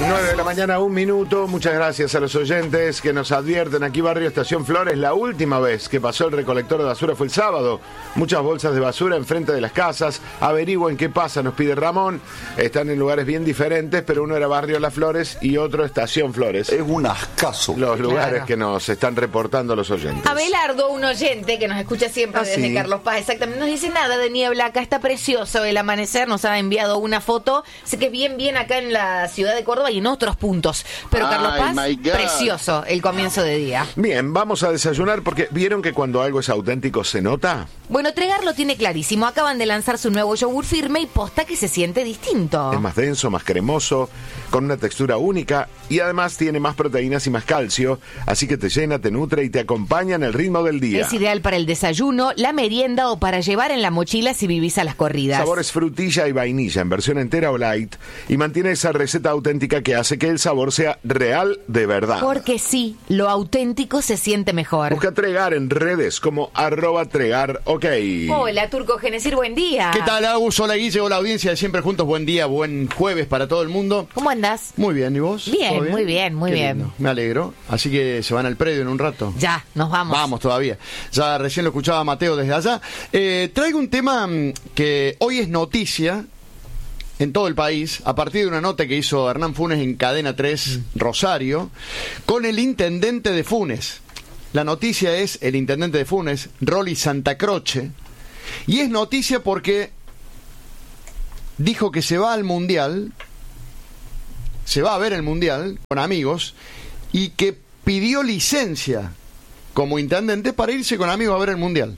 9 de la mañana, 1 minuto. Muchas gracias a los oyentes que nos advierten. Aquí Barrio Estación Flores, la última vez que pasó el recolector de basura fue el sábado. Muchas bolsas de basura enfrente de las casas. Averigüen qué pasa, nos pide Ramón. Están en lugares bien diferentes, pero uno era Barrio Las Flores y otro Estación Flores. Es un ascazo. Los lugares que nos están reportando los oyentes. Abelardo, un oyente que nos escucha siempre desde sí. Carlos Paz, exactamente, nos dice nada de niebla, acá está precioso el amanecer, nos ha enviado una foto, sé que bien acá en la ciudad de Córdoba y en otros puntos, pero Carlos Paz, precioso el comienzo de día. Bien, vamos a desayunar porque ¿vieron que cuando algo es auténtico se nota? Bueno, Tregar lo tiene clarísimo, acaban de lanzar su nuevo yogur firme y posta que se siente distinto. Es más denso, más cremoso, con una textura única y además tiene más proteínas y más calcio, así que te llena, te nutre y te acompaña en el ritmo del día. Es ideal para el desayuno, la merienda o para llevar en la mochila si vivís a las corridas. Sabores frutilla y vainilla en versión entera o light y mantiene esa receta auténtica que hace que el sabor sea real de verdad. Porque sí, lo auténtico se siente mejor. Busca Tregar en redes como @Tregar, ok. Hola, Turco Genesir, buen día. ¿Qué tal, Agus? Hola, Guille, hola, audiencia de Siempre Juntos. Buen día, buen jueves para todo el mundo. ¿Cómo andás? Muy bien, ¿y vos? Bien, ¿Todo muy bien, muy Qué bien. lindo. Me alegro. Así que se van al predio en un rato. Ya, nos vamos. Vamos todavía. Ya recién lo escuchaba Mateo desde allá. Traigo un tema que hoy es noticia en todo el país, a partir de una nota que hizo Hernán Funes en Cadena 3 Rosario, con el intendente de Funes. La noticia es el intendente de Funes, Rolly Santacroce, y es noticia porque dijo que se va al Mundial, se va a ver el Mundial con amigos, y que pidió licencia como intendente para irse con amigos a ver el Mundial.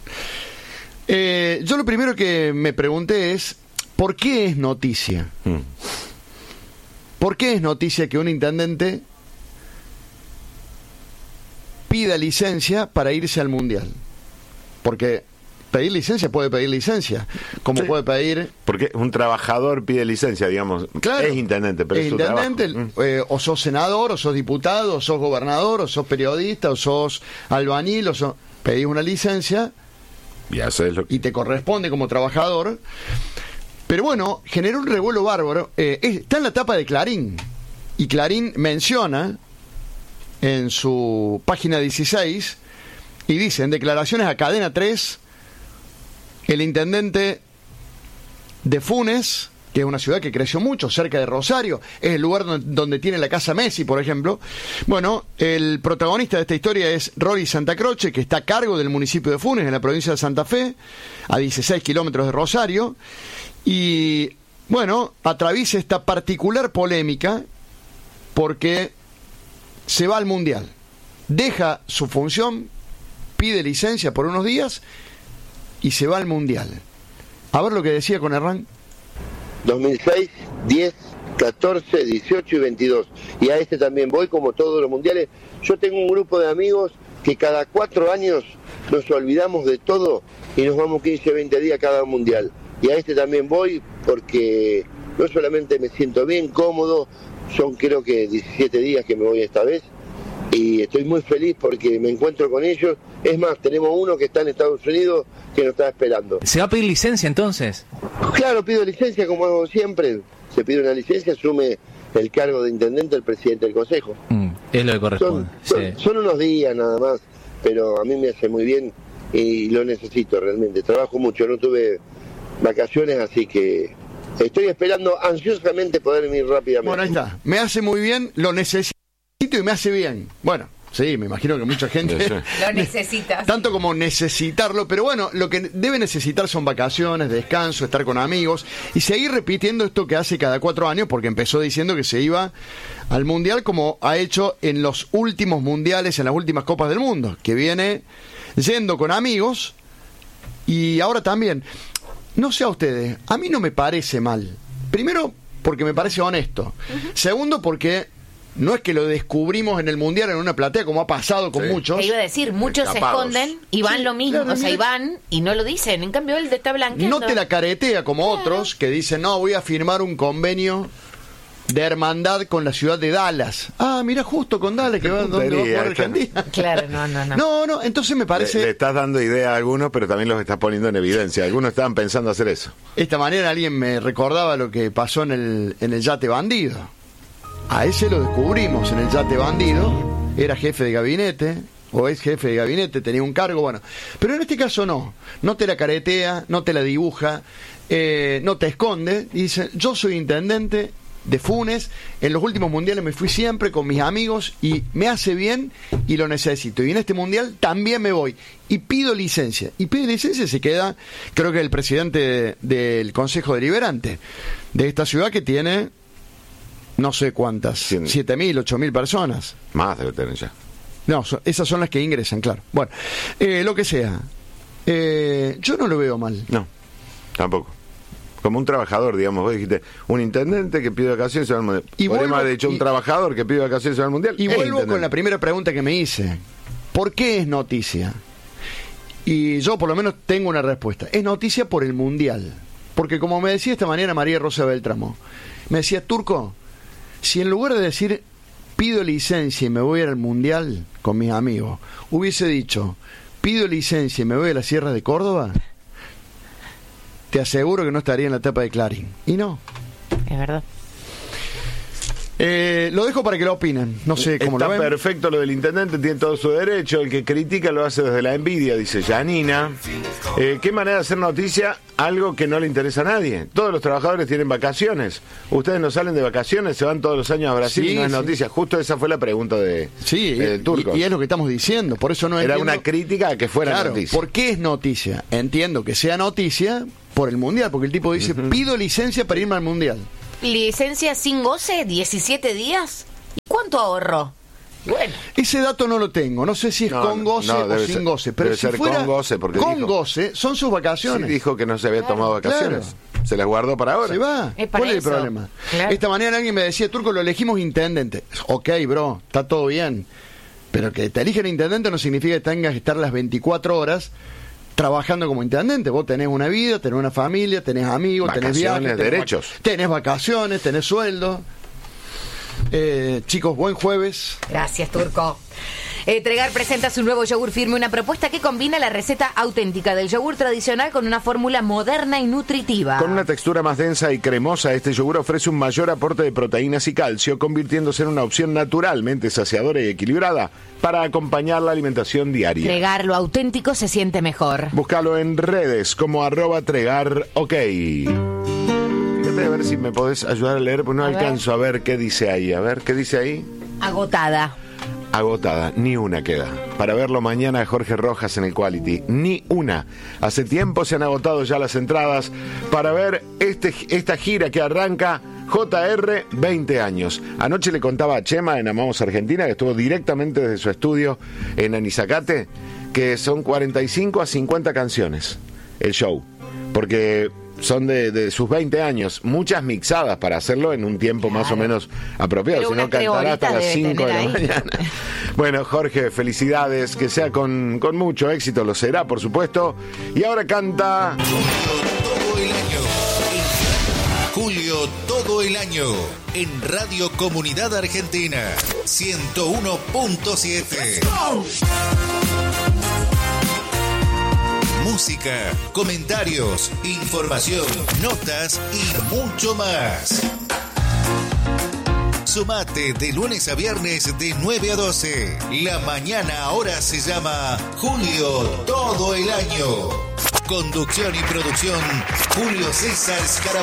Yo lo primero que me pregunté es, ¿por qué es noticia? ¿Por qué es noticia que un intendente pida licencia para irse al Mundial? Porque pedir licencia puede pedir licencia, como sí, puede pedir... Porque un trabajador pide licencia, digamos. Claro, es intendente, pero es su intendente, trabajo. O sos senador, o sos diputado, o sos gobernador, o sos periodista, o sos albañil, o sos... Pedís una licencia Y haces lo que... y te corresponde como trabajador. Pero bueno, generó un revuelo bárbaro. Está en la tapa de Clarín. Y Clarín menciona en su página 16 y dice, en declaraciones a Cadena 3, el intendente de Funes, que es una ciudad que creció mucho, cerca de Rosario, es el lugar donde tiene la casa Messi, por ejemplo. Bueno, el protagonista de esta historia es Rolly Santacroce, que está a cargo del municipio de Funes, en la provincia de Santa Fe, a 16 kilómetros de Rosario. Y bueno, atraviesa esta particular polémica porque se va al Mundial, deja su función, pide licencia por unos días y se va al Mundial. A ver lo que decía con Hernán. 2006, 10, 14, 18 y 22. Y a este también voy, como todos los mundiales. Yo tengo un grupo de amigos que cada 4 años nos olvidamos de todo y nos vamos 15, 20 días cada mundial. Y a este también voy porque no solamente me siento bien, cómodo, son creo que 17 días que me voy esta vez y estoy muy feliz porque me encuentro con ellos. Es más, tenemos uno que está en Estados Unidos que nos está esperando. ¿Se va a pedir licencia entonces? Claro, pido licencia como hago siempre. Se pide una licencia, asume el cargo de intendente el presidente del consejo. Es lo que corresponde. Son unos días nada más, pero a mí me hace muy bien y lo necesito realmente. Trabajo mucho, no tuve vacaciones, así que estoy esperando ansiosamente poder ir rápidamente. Bueno, ahí está. Me hace muy bien, lo necesito y me hace bien. Bueno, sí, me imagino que mucha gente lo necesita. Tanto como necesitarlo, pero bueno, lo que debe necesitar son vacaciones, descanso, estar con amigos y seguir repitiendo esto que hace cada 4 años, porque empezó diciendo que se iba al Mundial como ha hecho en los últimos mundiales, en las últimas Copas del Mundo, que viene yendo con amigos y ahora también. No sé a ustedes, a mí no me parece mal. Primero, porque me parece honesto. Segundo, porque no es que lo descubrimos en el Mundial en una platea, como ha pasado con muchos. Te iba a decir, muchos se esconden y van lo mismo, claro, o sea, y van y no lo dicen. En cambio, él está blanqueando. No te la caretea como otros que dicen, no, voy a firmar un convenio de hermandad con la ciudad de Dallas. Ah, mira, justo con Dallas, que va donde va a jugar Argentina. Claro, no. No, entonces me parece... Le estás dando idea a algunos, pero también los estás poniendo en evidencia. Algunos estaban pensando hacer eso. Esta mañana alguien me recordaba lo que pasó en el yate bandido. A ese lo descubrimos en el yate bandido, era jefe de gabinete, o es jefe de gabinete, tenía un cargo, bueno. Pero en este caso no te la caretea, no te la dibuja, no te esconde, y dice, yo soy intendente de Funes, en los últimos mundiales me fui siempre con mis amigos y me hace bien y lo necesito, y en este mundial también me voy y pido licencia, se queda, creo que el presidente del Consejo Deliberante de esta ciudad, que tiene no sé cuántas, 7.000, 8.000 personas. Más debe tener ya. No, esas son las que ingresan, claro. Bueno, lo que sea, yo no lo veo mal. No, tampoco. Como un trabajador, digamos, vos dijiste, un intendente que pide vacaciones se va al mundial. Podríamos haber dicho un trabajador que pide vacaciones se va al mundial. Y vuelvo con la primera pregunta que me hice. ¿Por qué es noticia? Y yo por lo menos tengo una respuesta. Es noticia por el mundial. Porque como me decía esta mañana María Rosa Beltramo, me decía, Turco, si en lugar de decir pido licencia y me voy al mundial con mis amigos, hubiese dicho pido licencia y me voy a las sierras de Córdoba, te aseguro que no estaría en la tapa de Clarín. Y no. Es verdad. Lo dejo para que lo opinen. No sé cómo lo ven. Está perfecto lo del intendente, tiene todo su derecho. El que critica lo hace desde la envidia, dice Janina. ¿Qué manera de hacer noticia? Algo que no le interesa a nadie. Todos los trabajadores tienen vacaciones. Ustedes no salen de vacaciones, se van todos los años a Brasil y no es noticia. Justo esa fue la pregunta de Turco. Y es lo que estamos diciendo. Por eso no era una crítica a que fuera noticia. ¿Por qué es noticia? Entiendo que sea noticia por el mundial, porque el tipo dice, pido licencia para irme al mundial. ¿Licencia sin goce? ¿17 días? ¿Y cuánto ahorró? Bueno. Ese dato no lo tengo. No sé si es con goce o sin goce. Pero si fuera con goce, porque con goce, son sus vacaciones. Sí, dijo que no se había tomado vacaciones. Claro. Se las guardó para ahora. Se va. ¿Cuál es el problema? Claro. Esta mañana alguien me decía, Turco, lo elegimos intendente. Ok, bro, está todo bien. Pero que te eligen intendente no significa que tengas que estar las 24 horas trabajando como intendente. Vos tenés una vida, tenés una familia, tenés amigos, tenés viajes, tenés derechos. Tenés vacaciones, tenés sueldo. Chicos, buen jueves. Gracias, Turco. Tregar presenta su nuevo yogur firme, una propuesta que combina la receta auténtica del yogur tradicional con una fórmula moderna y nutritiva. Con una textura más densa y cremosa, este yogur ofrece un mayor aporte de proteínas y calcio, convirtiéndose en una opción naturalmente saciadora y equilibrada para acompañar la alimentación diaria. Tregar, lo auténtico se siente mejor. Búscalo en redes como @tregarok. Fíjate a ver si me podés ayudar a leer, porque no alcanzo a ver qué dice ahí. A ver, ¿qué dice ahí? Agotada. Agotada, ni una queda. Para verlo mañana, Jorge Rojas en el Quality, ni una. Hace tiempo se han agotado ya las entradas para ver esta gira que arranca JR 20 años. Anoche le contaba a Chema en Amamos Argentina, que estuvo directamente desde su estudio en Anizacate, que son 45 a 50 canciones el show. Porque son de sus 20 años, muchas mixadas para hacerlo en un tiempo más o menos apropiado, si no cantará hasta las 5 de la mañana. Bueno, Jorge, felicidades, que sea con mucho éxito, lo será, por supuesto. Y ahora canta todo el año. Julio todo el año en Radio Comunidad Argentina 101.7. Música, comentarios, información, notas y mucho más. Sumate de lunes a viernes de 9 a 12. La mañana ahora se llama Julio todo el año. Conducción y producción, Julio César Scarabelli.